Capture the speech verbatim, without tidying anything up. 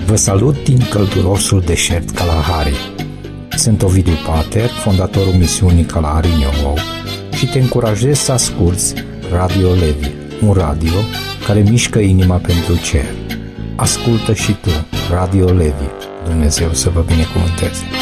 Vă salut din căldurosul deșert Kalahari. Sunt Ovidiu Pater, fondatorul misiunii Kalahari New și te încurajez să asculți Radio Levi, un radio care mișcă inima pentru cer. Ascultă și tu Radio Levi. Dumnezeu să vă binecuvânteze.